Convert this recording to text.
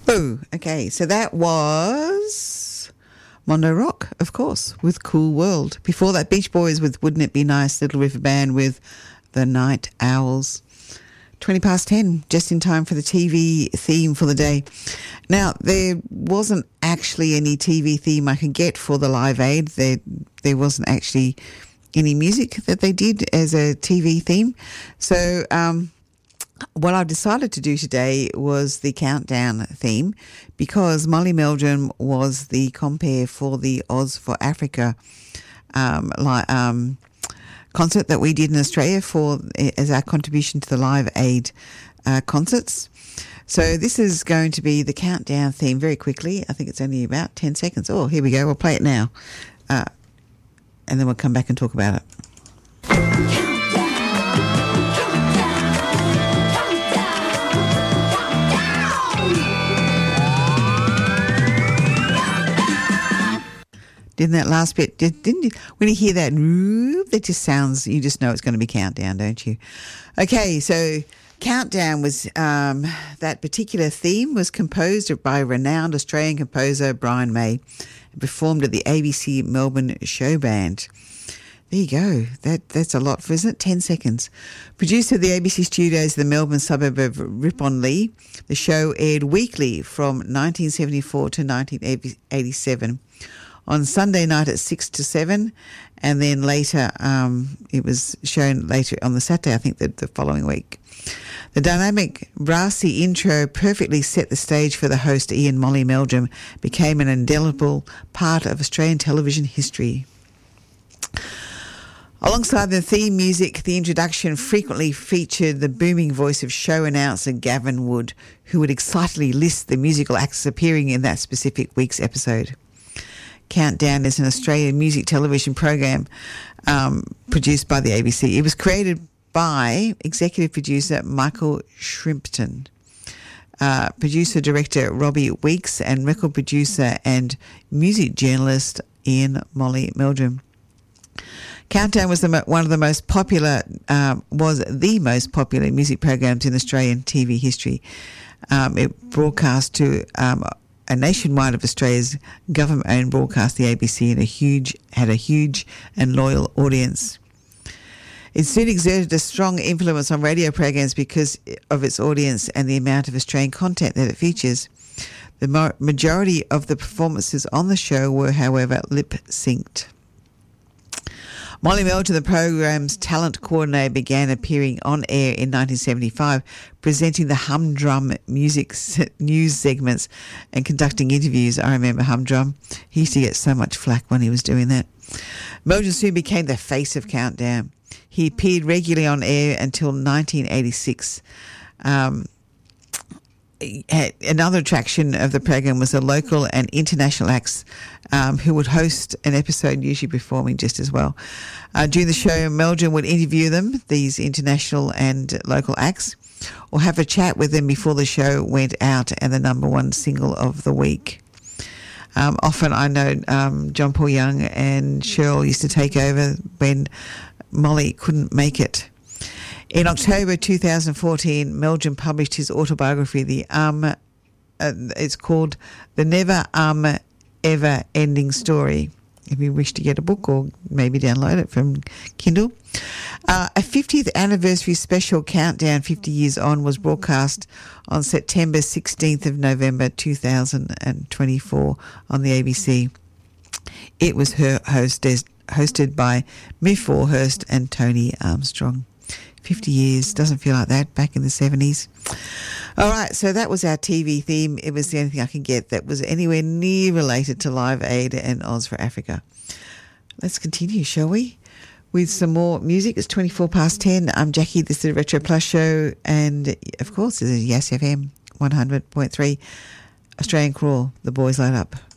Boo. Okay, so that was Mondo Rock, of course, with Cool World. Before that, Beach Boys with Wouldn't It Be Nice, Little River Band with The Night Owls. 20 past 10, just in time for the TV theme for the day. Now, there wasn't actually any TV theme I could get for the Live Aid. There wasn't actually any music that they did as a TV theme. So what I've decided to do today was the countdown theme, because Molly Meldrum was the compere for the Oz for Africa concert that we did in Australia as our contribution to the Live Aid concerts. So this is going to be the countdown theme very quickly. I think it's only about 10 seconds. Oh, here we go. We'll play it now. And then we'll come back and talk about it. Didn't that last bit, didn't you? When you hear that, that just sounds, you just know it's going to be countdown, don't you? Okay, so countdown was, that particular theme was composed by renowned Australian composer Brian May and performed at the ABC Melbourne Show Band. There you go. That's a lot, isn't it? 10 seconds. Produced at the ABC studios in the Melbourne suburb of Ripponlea, the show aired weekly from 1974 to 1987. On Sunday night at 6 to 7, and then later it was shown later on the Saturday, I think, the following week. The dynamic, brassy intro perfectly set the stage for the host Ian Molly Meldrum, became an indelible part of Australian television history. Alongside the theme music, the introduction frequently featured the booming voice of show announcer Gavin Wood, who would excitedly list the musical acts appearing in that specific week's episode. Countdown is an Australian music television program produced by the ABC. It was created by executive producer Michael Shrimpton, producer-director Robbie Weeks, and record producer and music journalist Ian Molly Meldrum. Countdown was one of the most popular, was the most popular music programs in Australian TV history. It broadcast to a nationwide of Australia's government-owned broadcast, the ABC, and had a huge and loyal audience. It soon exerted a strong influence on radio programs because of its audience and the amount of Australian content that it features. The majority of the performances on the show were, however, lip-synced. Molly Meldrum, the program's talent coordinator, began appearing on air in 1975, presenting the Humdrum music news segments and conducting interviews. I remember Humdrum. He used to get so much flack when he was doing that. Meldrum soon became the face of Countdown. He appeared regularly on air until 1986. Another attraction of the program was the local and international acts who would host an episode, usually performing just as well. During the show, Meldrum would interview them, these international and local acts, or have a chat with them before the show went out and the number one single of the week. Often I know John Paul Young and Cheryl used to take over when Molly couldn't make it. In October 2014, Meldrum published his autobiography, it's called The Never Ever Ending Story, if you wish to get a book or maybe download it from Kindle. A 50th anniversary special, Countdown 50 Years On, was broadcast on September 16th of November 2024 on the ABC. It was hosted by Miff Warhurst and Tony Armstrong. 50 years, doesn't feel like that, back in the 70s. All right, so that was our TV theme. It was the only thing I could get that was anywhere near related to Live Aid and Oz for Africa. Let's continue, shall we? With some more music. It's 24 past 10. I'm Jackie. This is the Retro Plus Show. And, of course, this is Yes FM 100.3. Australian Crawl. The boys light up.